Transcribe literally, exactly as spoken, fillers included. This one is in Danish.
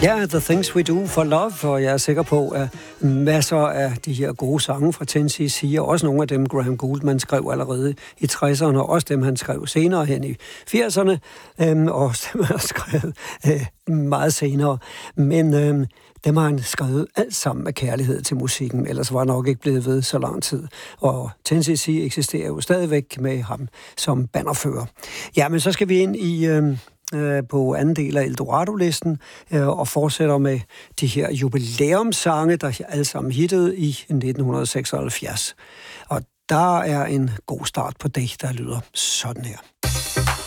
Ja, The Things We Do for Love, og jeg er sikker på, at masser af de her gode sange fra ten cc, og også nogle af dem, Graham Gouldman skrev allerede i tresserne, og også dem, han skrev senere hen i firserne, øhm, og også dem, han har skrevet øh, meget senere. Men øhm, dem har han skrevet alt sammen med kærlighed til musikken, ellers var han nok ikke blevet ved så lang tid. Og ten cc eksisterer jo stadigvæk med ham som bannerfører. Ja, men så skal vi ind i... Øh, på anden del af Eldorado-listen og fortsætter med de her jubilæumssange, der alle sammen hittede i nitten seksoghalvfjerds. Og der er en god start på det, der lyder sådan her.